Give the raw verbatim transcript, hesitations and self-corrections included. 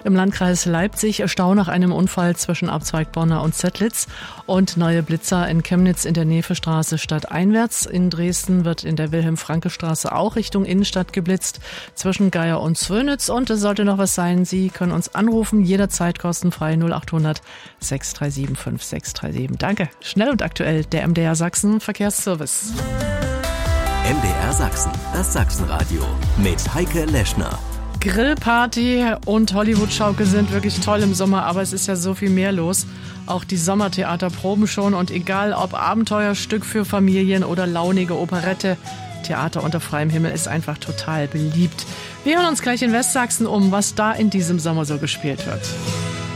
Im Landkreis Leipzig Stau nach einem Unfall zwischen Abzweig Bonna und Zettlitz und neue Blitzer in Chemnitz in der Nevestraße stadteinwärts. In Dresden wird in der Wilhelm-Franke-Straße auch Richtung Innenstadt geblitzt zwischen Geier und Zwönitz. Und es sollte noch was sein, Sie können uns anrufen, jederzeit kostenfrei null acht hundert sechs drei sieben fünf sechs drei sieben. Danke. Schnell und aktuell, der M D R Sachsen Verkehrsservice. M D R Sachsen, das Sachsenradio mit Heike Leschner. Grillparty und Hollywood-Schaukel sind wirklich toll im Sommer, aber es ist ja so viel mehr los. Auch die Sommertheater proben schon und egal ob Abenteuerstück für Familien oder launige Operette, Theater unter freiem Himmel ist einfach total beliebt. Wir hören uns gleich in Westsachsen um, was da in diesem Sommer so gespielt wird.